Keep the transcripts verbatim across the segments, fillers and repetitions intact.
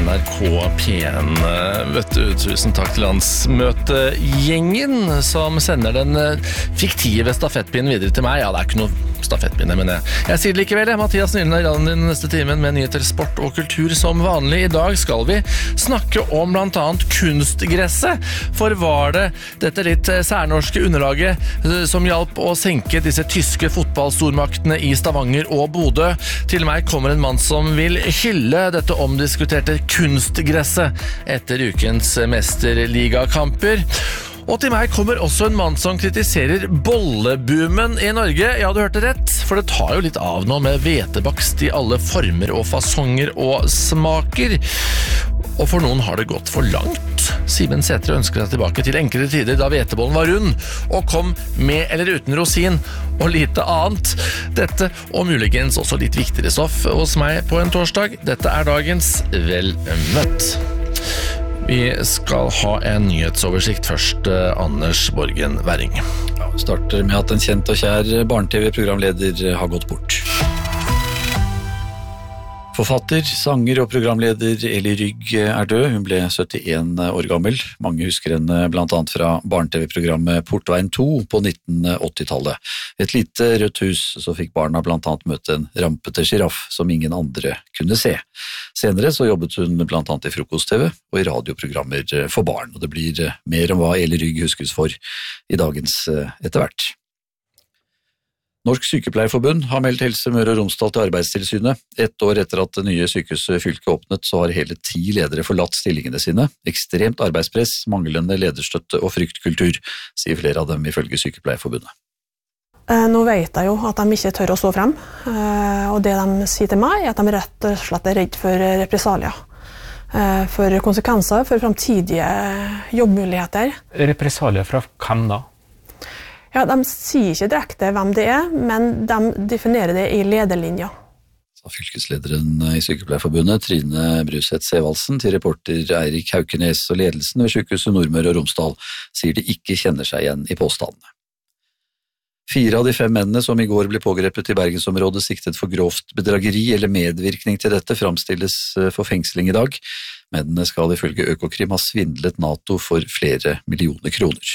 N R K P en. Vet du, tusen takk til landsmøtegjengen som sender den fiktive stafettpinnen videre til meg. Ja, det er ikke noe stafettpinne, men jeg, jeg sier det likevel. Mathias Nylen er i den neste timen med nyheter, sport og kultur som vanlig. I dag skal vi snakke om blant annet kunstgresset. For var det dette litt særnorske underlaget som hjalp å senke disse tyske fotballstormaktene i Stavanger og Bodø? Til meg kommer en mann som vil hylle dette omdiskuterte kunstgresset etter ukens mesterligakamper. Og til meg kommer også en mann som kritiserer bolleboomen i Norge. Ja, du hørte rett, for det tar jo litt av nå med hvetebakst i alle former og fasonger og smaker. Og for noen har det gått for langt. Simen Sætre ønsker seg tilbake til enklere tider da hvetebollen var rund, og kom med eller uten rosin, og lite annet. Dette, og muligens også litt viktigere stoff hos meg på en torsdag. Dette er dagens Vel møtt. Vi skal ha en nyhetsoversikt først, Anders Borgen Werring. Ja, vi starter med at en kjent og kjær barne-tv-programleder har gått bort. Forfatter, sanger og programleder Eli Rygg er død. Hun ble syttien år gammel. Mange husker henne blant annet fra barne-tv-programmet Portveien to på nitten åtti-tallet. Et lite rødt hus, så fikk barna blant annet møte en rampete giraff som ingen andre kunne se. Senere så jobbet hun blant annet i frokost-tv og i radioprogrammer for barn, og det blir mer om hva Eli Rygg huskes for i dagens etter hvert. Norsk Sykepleierforbund har meldt Helse Møre og Romsdal til Arbeidstilsynet. Ett år etter at det nye sykehuset i fylket åpnet, så har hele ti ledere forlatt stillingene sine. Ekstremt arbeidspress, manglende lederstøtte og fryktkultur, sier flere av dem ifølge Sykepleierforbundet. Nå vet jeg jo at de ikke tør å stå frem, og det de sier til meg er at de rett og slett er redd for represalier. For konsekvenser, for fremtidige jobbmuligheter. Represalier fra hvem da? Ja, de sier ikke direkte hvem det er, men de definerer det i lederlinja. Sa fylkeslederen i Sykepleierforbundet, Trine Bruseth-Sevaldsen, til reporter Eirik Haukenes, og ledelsen ved sykehuset Nordmøre og Romsdal sier de ikke kjenner seg igjen i påstandene. Fire av de fem mennene som i går ble pågrepet i Bergensområdet siktet for grovt bedrageri eller medvirkning til dette fremstilles for fengsling i dag. Mennene skal ifølge Økokrim ha svindlet NATO for flere millioner kroner.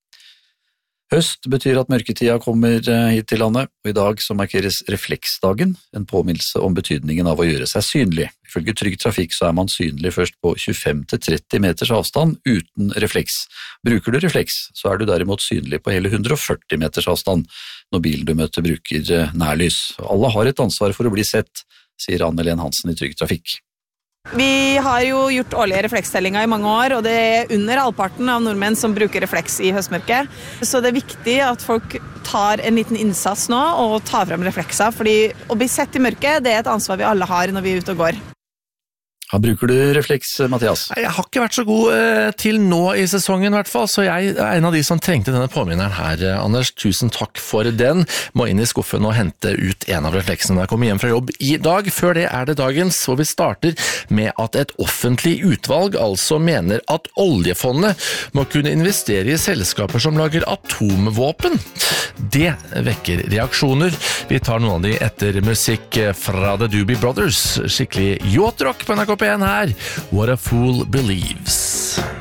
Høst betyr at mørketida kommer hit til landet, og i dag så markeres refleksdagen, en påminnelse om betydningen av å gjøre seg synlig. Ifølge Trygg Trafikk så er man synlig først på tjuefem til tretti meters avstand uten refleks. Bruker du refleks, så er du derimot synlig på hele hundre og førti meters avstand når bilen du møter bruker nærlys. Alle har et ansvar for å bli sett, sier Anne-Len Hansen i Trygg Trafikk. Vi har jo gjort årlige reflekstellinger i mange år, og det er under halvparten av nordmenn som bruker refleks i høstmørket. Så det er viktig at folk tar en liten innsats nå og tar frem reflekser, fordi å bli sett i mørket, det er et ansvar vi alle har når vi er ute og går. Ja, bruker du refleks, Mathias? Jeg har ikke vært så god eh, til nå i sesongen i hvert fall, så jeg er en av de som trengte denne påminneren her, eh, Anders. Tusen takk for den. Må inn i skuffen og hente ut en av refleksene når jeg kommer hjem fra jobb i dag. Før det er det dagens, hvor vi starter med at et offentlig utvalg altså mener at oljefondet må kunne investere i selskaper som lager atomvåpen. Det vekker reaksjoner. Vi tar noen av de etter musikk fra The Doobie Brothers. Skikkelig yacht rock på N R K P en her. What a Fool Believes.